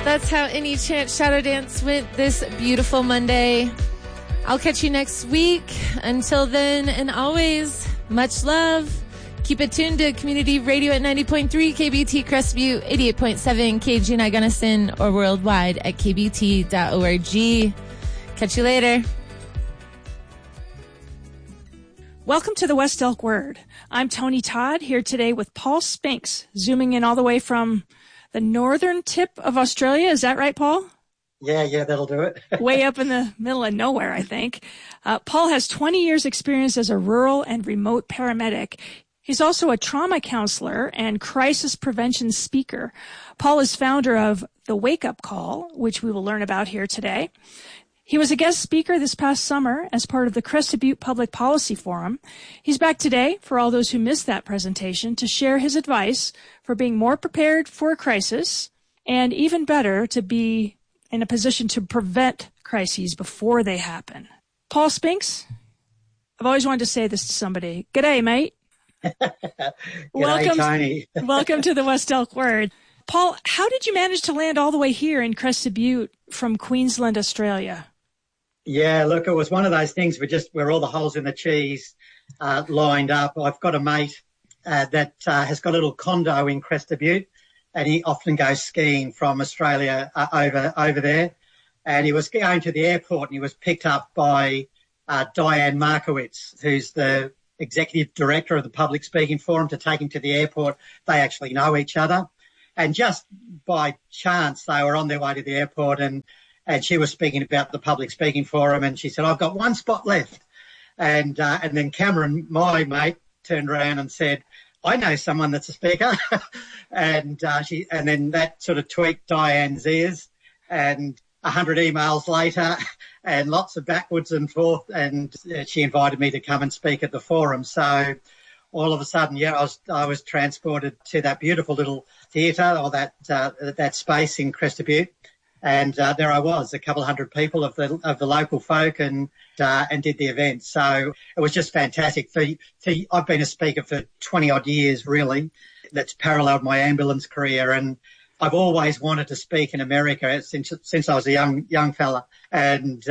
That's how Any Chance Shadow Dance went this beautiful Monday. I'll catch you next week. Until then, and always, much love. Keep it tuned to Community Radio at 90.3 KBT Crestview, 88.7 KG Gunnison, or worldwide at kbt.org. Catch you later. Welcome to the West Elk Word. I'm Tony Todd, here today with Paul Spinks, zooming in all the way from the northern tip of Australia. Is that right, Paul? Yeah, that'll do it. Way up in the middle of nowhere, I think. Paul has 20 years experience as a rural and remote paramedic. He's also a trauma counselor and crisis prevention speaker. Paul is founder of The Wake Up Call, which we will learn about here today. He was a guest speaker this past summer as part of the Crested Butte Public Policy Forum. He's back today, for all those who missed that presentation, to share his advice for being more prepared for a crisis and even better to be in a position to prevent crises before they happen. Paul Spinks, I've always wanted to say this to somebody. G'day, mate. G'day, Tony. Welcome to the West Elk Word. Paul, how did you manage to land all the way here in Crested Butte from Queensland, Australia? Yeah, look, it was one of those things where all the holes in the cheese lined up. I've got a mate that has got a little condo in Crested Butte, and he often goes skiing from Australia over there. And he was going to the airport, and he was picked up by Diane Markowitz, who's the executive director of the Public Speaking Forum, to take him to the airport. They actually know each other. And just by chance, they were on their way to the airport, and she was speaking about the Public Speaking Forum, and she said, I've got one spot left. And then Cameron, my mate, turned around and said, I know someone that's a speaker. and then that sort of tweaked Diane's ears, and 100 emails later and lots of backwards and forth, and she invited me to come and speak at the forum. So all of a sudden, I was transported to that beautiful little theatre, or that space in Crested Butte. And there I was, a couple of hundred people of the local folk, and did the event. So it was just fantastic. I've been a speaker for 20 odd years, really. That's paralleled my ambulance career, and I've always wanted to speak in America since I was a young fella. And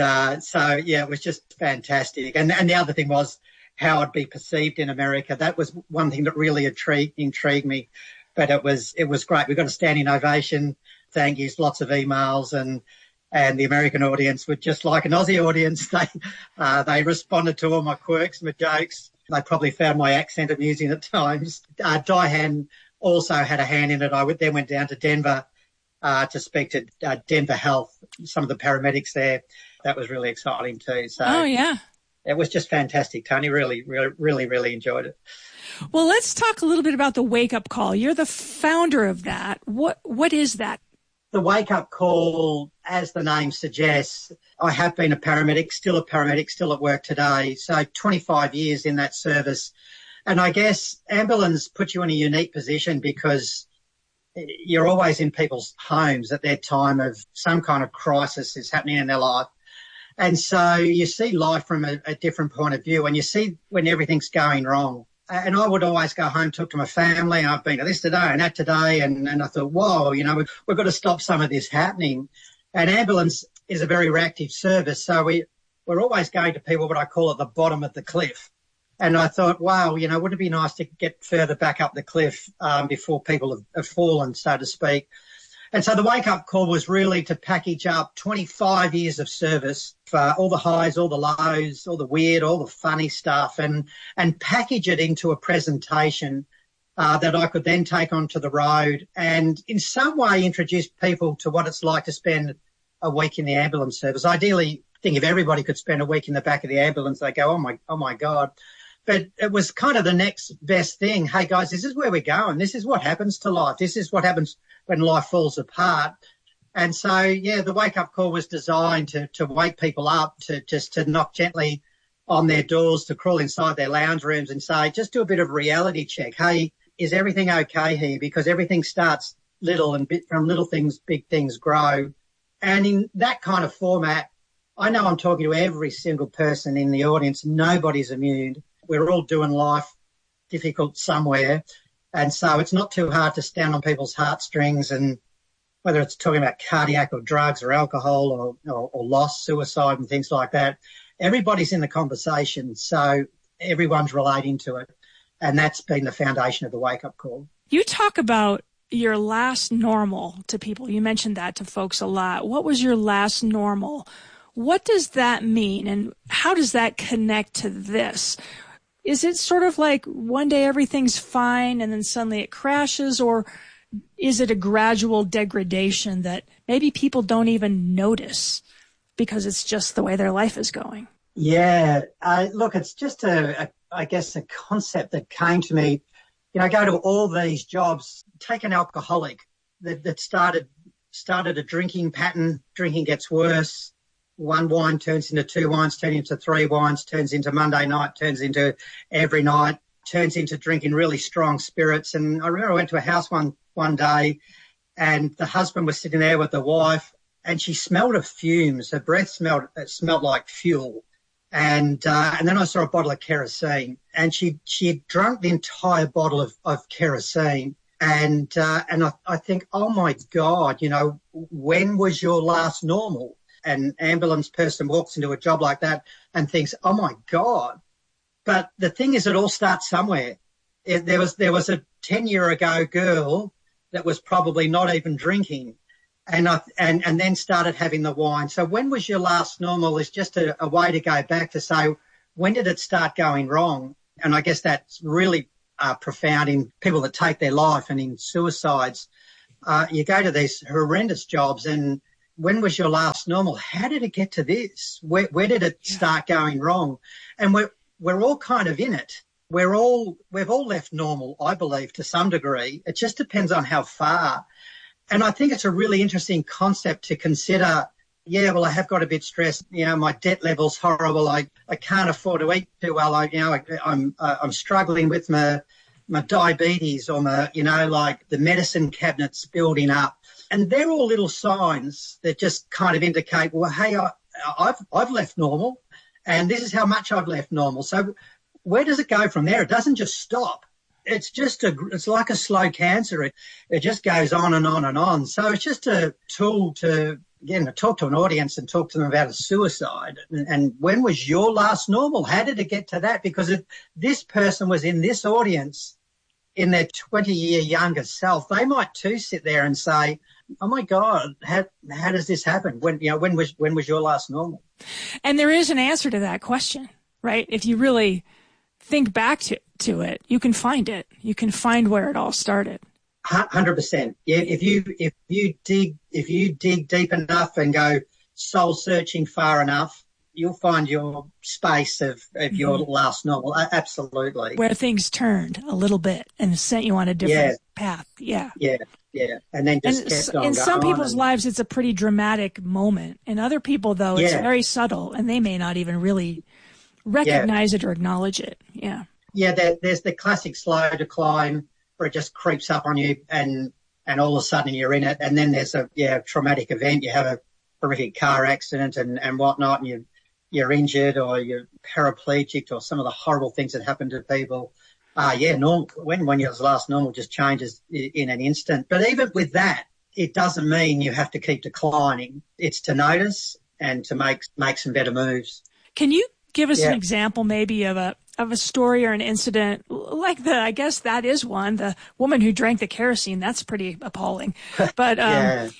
it was just fantastic. And the other thing was how I'd be perceived in America. That was one thing that really intrigued me. But it was great. We got a standing ovation. Thank yous, lots of emails, and the American audience were just like an Aussie audience. They responded to all my quirks, my jokes. They probably found my accent amusing at times. Diane also had a hand in it. I then went down to Denver to speak to Denver Health, some of the paramedics there. That was really exciting too. So, oh yeah, it was just fantastic, Tony. Really, really, really, really enjoyed it. Well, let's talk a little bit about the Wake Up Call. You're the founder of that. What is that? The Wake Up Call, as the name suggests, I have been a paramedic, still at work today. So 25 years in that service. And I guess ambulance puts you in a unique position because you're always in people's homes at their time of some kind of crisis is happening in their life. And so you see life from a different point of view, and you see when everything's going wrong. And I would always go home, talk to my family. I've been to this today and that today. And I thought, whoa, we've got to stop some of this happening. And ambulance is a very reactive service. So we're always going to people, what I call at the bottom of the cliff. And I thought, wow, wouldn't it be nice to get further back up the cliff before people have fallen, so to speak. And so the Wake Up Call was really to package up 25 years of service for all the highs, all the lows, all the weird, all the funny stuff, and package it into a presentation that I could then take onto the road and in some way introduce people to what it's like to spend a week in the ambulance service. Ideally, I think if everybody could spend a week in the back of the ambulance, they go, oh my God. But it was kind of the next best thing. Hey, guys, this is where we're going. This is what happens to life. This is what happens when life falls apart. And so, the Wake Up Call was designed to wake people up, to knock gently on their doors, to crawl inside their lounge rooms and say, just do a bit of reality check. Hey, is everything okay here? Because everything starts little, and from little things, big things grow. And in that kind of format, I know I'm talking to every single person in the audience. Nobody's immune. We're all doing life difficult somewhere. And so it's not too hard to stand on people's heartstrings and whether it's talking about cardiac or drugs or alcohol or loss, suicide and things like that. Everybody's in the conversation, so everyone's relating to it. And that's been the foundation of the wake-up call. You talk about your last normal to people. You mentioned that to folks a lot. What was your last normal? What does that mean, and how does that connect to this? Is it sort of like one day everything's fine and then suddenly it crashes, or is it a gradual degradation that maybe people don't even notice because it's just the way their life is going? Yeah, look, it's just I guess a concept that came to me. You know, I go to all these jobs. Take an alcoholic that started a drinking pattern. Drinking gets worse. One wine turns into two wines, turns into three wines, turns into Monday night, turns into every night, turns into drinking really strong spirits. And I remember I went to a house one day, and the husband was sitting there with the wife, and she smelled of fumes. Her breath smelled like fuel. And then I saw a bottle of kerosene, and she had drunk the entire bottle of kerosene. And I think, oh my God, you know, when was your last normal? An ambulance person walks into a job like that and thinks, oh my God. But the thing is, it all starts somewhere. There was a 10-year-ago girl that was probably not even drinking, and then started having the wine. So when was your last normal is just a way to go back to say, when did it start going wrong? And I guess that's really profound in people that take their life and in suicides. You go to these horrendous jobs, and when was your last normal? How did it get to this? Where did it start going wrong? And we're all kind of in it. We've all left normal, I believe, to some degree. It just depends on how far. And I think it's a really interesting concept to consider. Yeah, well, I have got a bit stressed. You know, my debt level's horrible. I can't afford to eat too well. I'm struggling with my diabetes, or like the medicine cabinet's building up. And they're all little signs that just kind of indicate, well, hey, I've left normal, and this is how much I've left normal. So where does it go from there? It doesn't just stop. It's just it's like a slow cancer. It just goes on and on and on. So it's just a tool to talk to an audience and talk to them about a suicide. And when was your last normal? How did it get to that? Because if this person was in this audience in their 20-year younger self, they might too sit there and say, oh my God, how does this happen? When was your last normal? And there is an answer to that question, right? If you really think back to it, you can find it. You can find where it all started. 100%. Yeah. If you dig deep enough and go soul searching far enough, you'll find your space of your last normal. Absolutely. Where things turned a little bit and sent you on a different path. Yeah. Yeah. Yeah. And then just kept on in going some people's lives, it's a pretty dramatic moment. In other people, though, it's very subtle, and they may not even really recognize it or acknowledge it. Yeah. Yeah. There's the classic slow decline where it just creeps up on you, and all of a sudden you're in it. And then there's a traumatic event. You have a horrific car accident and whatnot, and you're injured or you're paraplegic, or some of the horrible things that happen to people. Normal, when your last normal just changes in an instant. But even with that, it doesn't mean you have to keep declining. It's to notice and to make some better moves. Can you give us an example maybe of a story or an incident like I guess that is one, the woman who drank the kerosene? That's pretty appalling. But an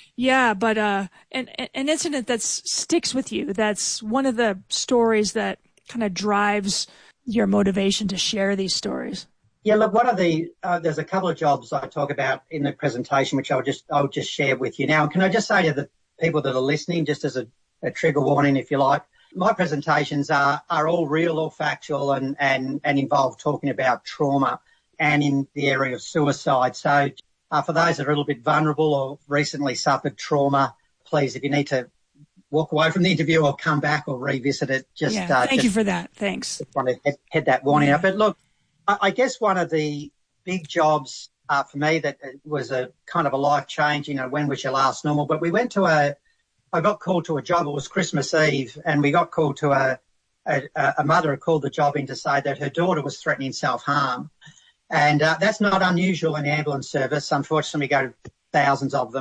incident that sticks with you, that's one of the stories that kind of drives your motivation to share these stories. Yeah, look, there's a couple of jobs I talk about in the presentation, which I'll just share with you now. Can I just say to the people that are listening, just as a trigger warning, if you like, my presentations are all real or factual and involve talking about trauma and in the area of suicide. So for those that are a little bit vulnerable or recently suffered trauma, please, if you need to walk away from the interview or come back or revisit it, thank you for that. Thanks. Just want to head that warning out. But look, I guess one of the big jobs for me that was a kind of a life-changing, when was your last normal? But we went to I got called to a job. It was Christmas Eve, and we got called to a mother had called the job in to say that her daughter was threatening self-harm. And that's not unusual in ambulance service. Unfortunately, we go to thousands of them.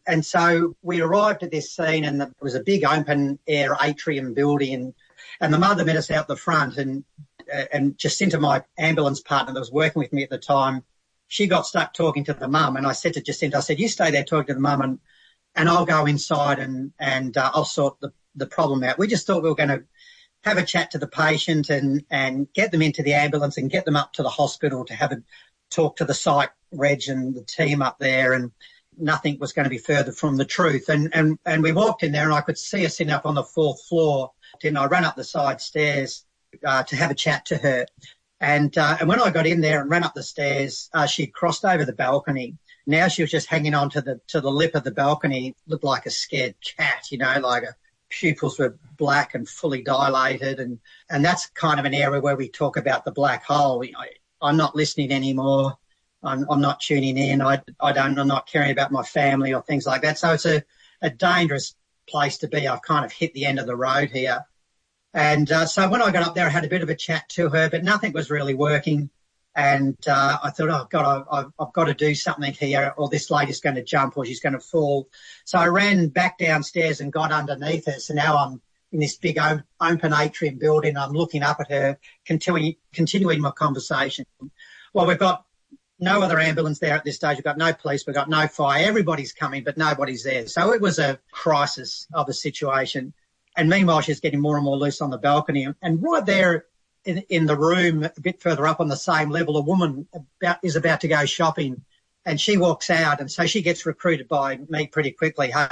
And so we arrived at this scene, and it was a big open air atrium building, and the mother met us out the front, and Jacinta, my ambulance partner that was working with me at the time, she got stuck talking to the mum, and I said to Jacinta, I said, you stay there talking to the mum, and I'll go inside and I'll sort the problem out. We just thought we were going to have a chat to the patient and get them into the ambulance and get them up to the hospital to have a talk to the psych reg and the team up there, and nothing was going to be further from the truth. And we walked in there, and I could see her sitting up on the 4th floor, and I ran up the side stairs to have a chat to her. And when I got in there and ran up the stairs, she crossed over the balcony. Now she was just hanging on to the lip of the balcony, looked like a scared cat, like her pupils were black and fully dilated. And that's kind of an area where we talk about the black hole. I'm not listening anymore. I'm not tuning in. I'm not caring about my family or things like that. So it's a dangerous place to be. I've kind of hit the end of the road here. And so when I got up there, I had a bit of a chat to her, but nothing was really working. And I thought, oh, God, I've got to do something here, or this lady's going to jump or she's going to fall. So I ran back downstairs and got underneath her. So now I'm in this big open atrium building. I'm looking up at her, continuing my conversation. Well, we've got no other ambulance there at this stage. We've got no police. We've got no fire. Everybody's coming, but nobody's there. So it was a crisis of a situation. And meanwhile, she's getting more and more loose on the balcony. And right there in the room, a bit further up on the same level, a woman is about to go shopping, and she walks out. And so she gets recruited by me pretty quickly. Hey,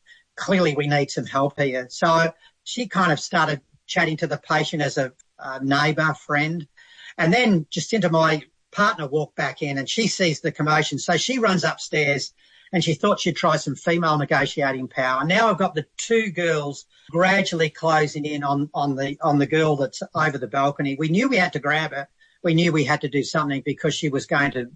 we need some help here. So she kind of started chatting to the patient as a neighbour, friend. And then Jacinta, my partner, walked back in, and she sees the commotion. So she runs upstairs, and she thought she'd try some female negotiating power. Now I've got the two girls gradually closing in on the girl that's over the balcony. We knew we had to grab her. We knew we had to do something because she was going to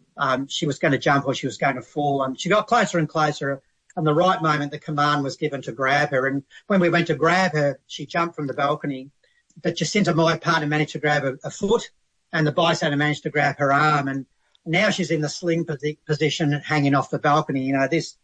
jump or she was going to fall. And she got closer and closer. And the right moment, the command was given to grab her. And when we went to grab her, she jumped from the balcony. But Jacinta, my partner, managed to grab a foot, and the bystander managed to grab her arm. And now she's in the sling position hanging off the balcony.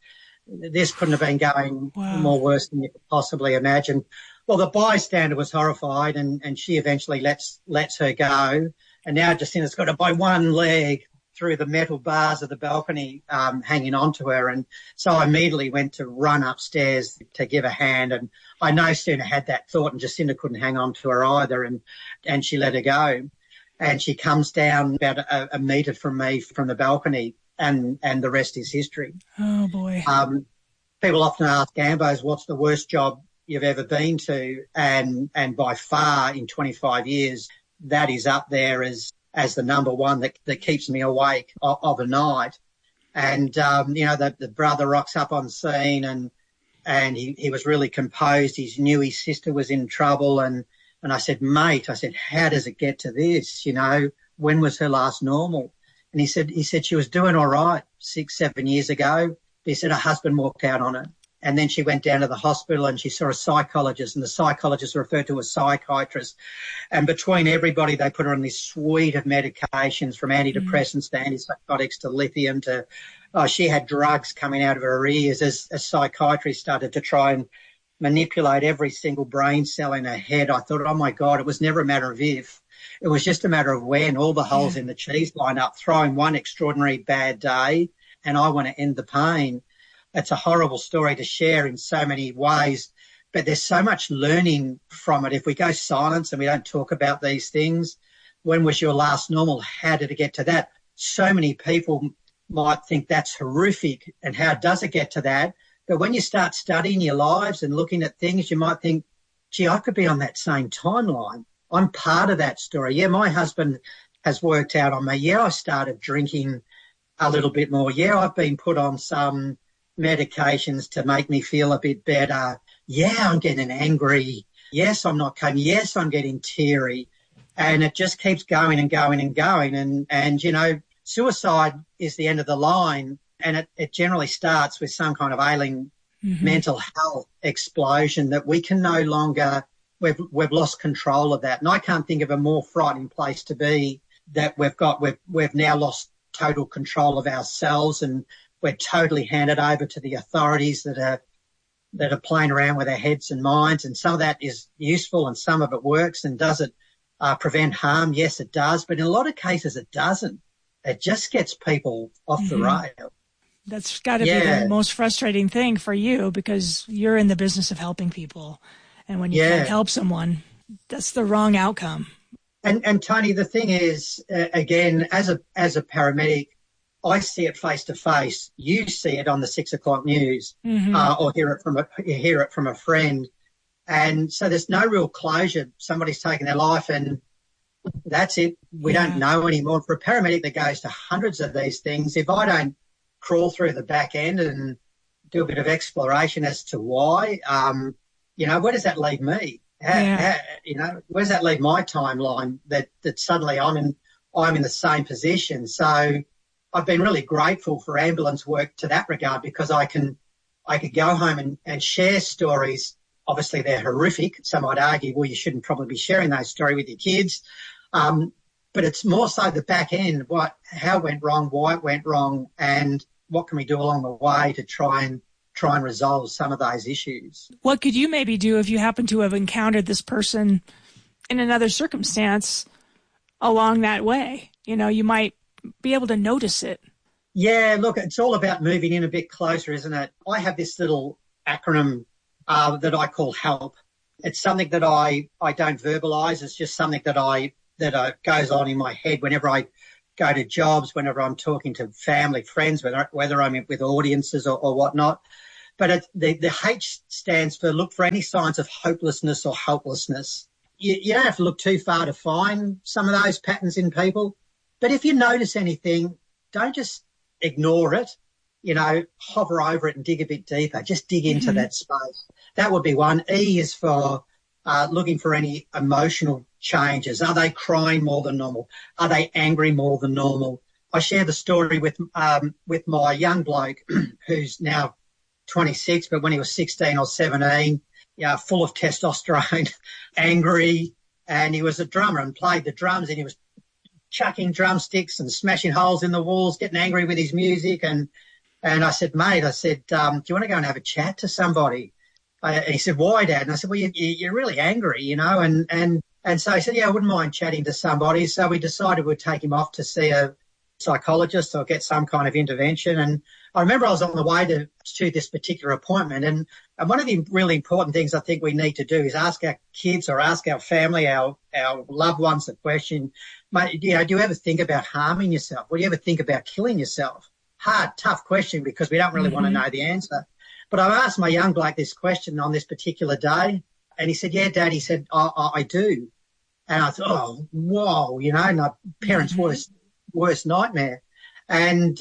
This couldn't have been going more worse than you could possibly imagine. Well, the bystander was horrified, and she eventually lets her go. And now Jacinta's got her by one leg through the metal bars of the balcony, hanging onto her. And so I immediately went to run upstairs to give a hand. And I no sooner had that thought, and Jacinta couldn't hang on to her either, and she let her go. And she comes down about a metre from me from the balcony, and the rest is history. Oh, boy. People often ask Gambos, what's the worst job you've ever been to? And by far, in 25 years, that is up there as the number one that keeps me awake of a night. And, the brother rocks up on scene, and he was really composed. He knew his sister was in trouble, and I said, mate, how does it get to this? When was her last normal? And he said she was doing all right 6-7 years ago. He said her husband walked out on her. And then she went down to the hospital and she saw a psychologist, and the psychologist referred to a psychiatrist. And between everybody, they put her on this suite of medications, from antidepressants to antipsychotics to lithium to, she had drugs coming out of her ears as psychiatry started to try and manipulate every single brain cell in her head. I thought, oh my God, it was never a matter of if. It was just a matter of when. All the holes in the cheese line up, throwing one extraordinary bad day, and I want to end the pain. It's a horrible story to share in so many ways, but there's so much learning from it. If we go silent and we don't talk about these things, when was your last normal? How did it get to that? So many people might think that's horrific, and how does it get to that? But when you start studying your lives and looking at things, you might think, gee, I could be on that same timeline. I'm part of that story. Yeah, my husband has worked out on me. Yeah, I started drinking a little bit more. Yeah, I've been put on some medications to make me feel a bit better. Yeah, I'm getting angry. Yes, I'm not coming. Yes, I'm getting teary. And it just keeps going and going and going. And suicide is the end of the line. And it generally starts with some kind of ailing mental health explosion that we can no longer, we've lost control of that. And I can't think of a more frightening place to be, that we've now lost total control of ourselves, and we're totally handed over to the authorities that are playing around with our heads and minds. And some of that is useful and some of it works. And does it prevent harm? Yes, it does. But in a lot of cases, it doesn't. It just gets people off the rail. That's got to be the most frustrating thing for you, because you're in the business of helping people. And when you can't help someone, that's the wrong outcome. And Tony, the thing is, again, as a paramedic, I see it face to face. You see it on the 6 o'clock news, or hear it from a friend. And so there's no real closure. Somebody's taken their life and that's it. We don't know anymore. For a paramedic that goes to hundreds of these things, if I don't crawl through the back end and do a bit of exploration as to why, where does that leave me? Where does that leave my timeline that suddenly I'm in the same position? So I've been really grateful for ambulance work to that regard, because I could go home and share stories. Obviously they're horrific. Some might argue, well, you shouldn't probably be sharing those stories with your kids. But it's more so the back end, how it went wrong, why it went wrong, and what can we do along the way to try and resolve some of those issues. What could you maybe do if you happen to have encountered this person in another circumstance along that way? You might be able to notice it. Yeah, look, it's all about moving in a bit closer, isn't it? I have this little acronym that I call HELP. It's something that I don't verbalise. It's just something that goes on in my head whenever I go to jobs, whenever I'm talking to family, friends, whether I'm with audiences or whatnot. But the H stands for look for any signs of hopelessness or helplessness. You don't have to look too far to find some of those patterns in people. But if you notice anything, don't just ignore it. Hover over it and dig a bit deeper. Just dig into that space. That would be one. E is for looking for any emotional changes. Are they crying more than normal? Are they angry more than normal? I share the story with my young bloke who's now 26, but when he was 16 or 17, full of testosterone, angry, and he was a drummer and played the drums, and he was chucking drumsticks and smashing holes in the walls, getting angry with his music. And I said, mate, do you want to go and have a chat to somebody? And he said, why, Dad? And I said, well, you're really angry, and so he said, yeah, I wouldn't mind chatting to somebody. So we decided we'd take him off to see a psychologist or get some kind of intervention. And I remember I was on the way to this particular appointment. And one of the really important things I think we need to do is ask our kids or ask our family, our loved ones the question, mate, do you ever think about harming yourself? Or do you ever think about killing yourself? Hard, tough question, because we don't really want to know the answer. But I asked my young bloke this question on this particular day, and he said, yeah, Dad, he said, I do. And I thought, oh, whoa, my parents' worst nightmare. And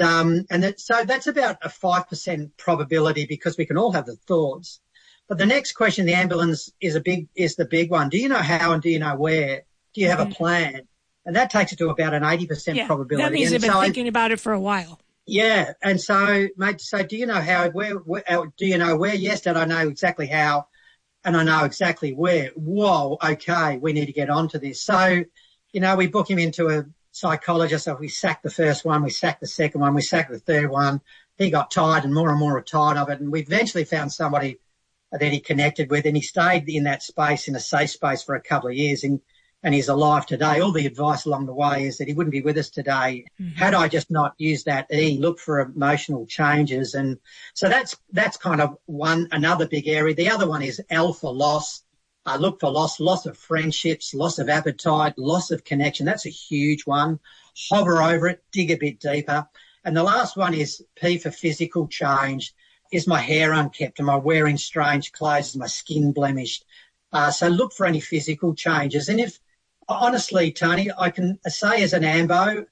so that's about a 5% probability, because we can all have the thoughts. But the next question, the ambulance is the big one. Do you know how and do you know where? Do you have a plan? And that takes it to about an 80% probability. That means you've been thinking about it for a while. Yeah. And so, mate, do you know how, where, do you know where? Yes, Dad, I know exactly how. And I know exactly where. Whoa, okay, we need to get onto this. So, we book him into a psychologist. So we sacked the first one, we sacked the second one, we sacked the third one. He got tired and more tired of it. And we eventually found somebody that he connected with, and he stayed in that space, in a safe space, for a couple of years. And he's alive today. All the advice along the way is that he wouldn't be with us today had I just not used that E, look for emotional changes. And so that's kind of another big area. The other one is L for loss. Look for loss of friendships, loss of appetite, loss of connection. That's a huge one. Hover over it, dig a bit deeper. And the last one is P for physical change. Is my hair unkempt? Am I wearing strange clothes? Is my skin blemished? So look for any physical changes. And honestly, Tony, I can say as an AMBO,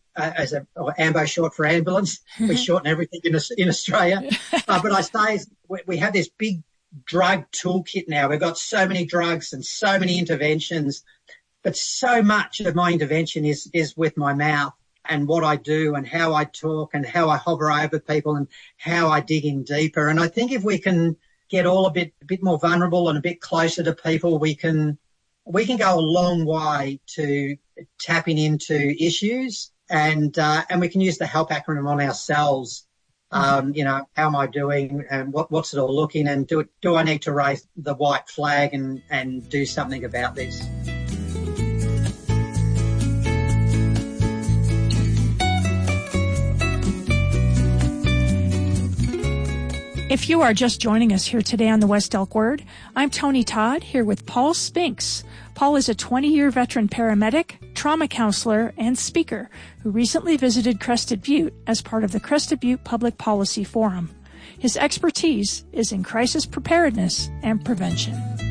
AMBO short for ambulance, we shorten everything in Australia. But I say we have this big drug toolkit now. We've got so many drugs and so many interventions, but so much of my intervention is with my mouth and what I do and how I talk and how I hover over people and how I dig in deeper. And I think if we can get all a bit more vulnerable and a bit closer to people, we can go a long way to tapping into issues, and we can use the HELP acronym on ourselves You know, how am I doing and what's it all looking, and do I need to raise the white flag and do something about this? If you are just joining us here today on the West Elk Word, I'm Tony Todd here with Paul Spinks. Paul is a 20-year veteran paramedic, trauma counselor, and speaker who recently visited Crested Butte as part of the Crested Butte Public Policy Forum. His expertise is in crisis preparedness and prevention.